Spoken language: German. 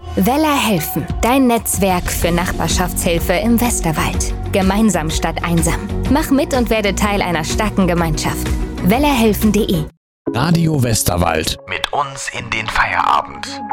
Weller helfen, dein Netzwerk für Nachbarschaftshilfe im Westerwald. Gemeinsam statt einsam. Mach mit und werde Teil einer starken Gemeinschaft. wellerhelfen.de Radio Westerwald. Mit uns in den Feierabend.